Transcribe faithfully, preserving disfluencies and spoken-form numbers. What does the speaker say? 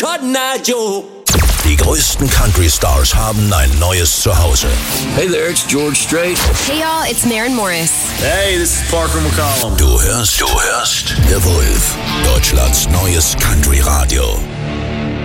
Cotton Eye Joe. Die größten Country-Stars haben ein neues Zuhause. Hey there, it's George Strait. Hey y'all, it's Maren Morris. Hey, this is Parker McCollum. Du hörst, du hörst The Wolf, Deutschlands neues Country-Radio.